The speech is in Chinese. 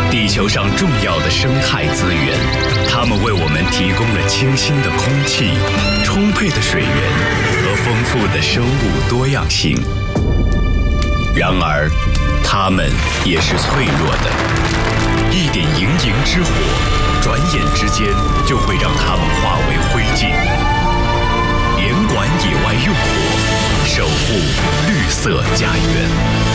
地球上重要的生态资源，它们为我们提供了清新的空气、充沛的水源和丰富的生物多样性。然而，它们也是脆弱的，一点营营之火，转眼之间就会让它们化为灰烬。严管野外用火，守护绿色家园。